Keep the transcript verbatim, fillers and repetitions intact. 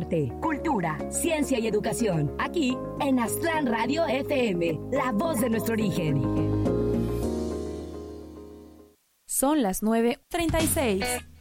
arte, cultura, ciencia y educación. Aquí en Aztlán Radio F M, la voz de nuestro origen. Son las nueve treinta y seis.